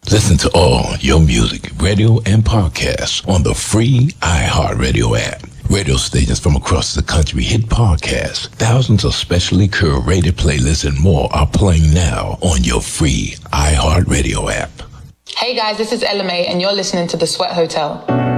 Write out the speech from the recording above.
Listen to all your music, radio, and podcasts on the free iHeartRadio app. Radio stations from across the country hit podcasts. Thousands of specially curated playlists and more are playing now on your free iHeartRadio app. Hey guys, this is Ella May, and you're listening to The Sweat Hotel.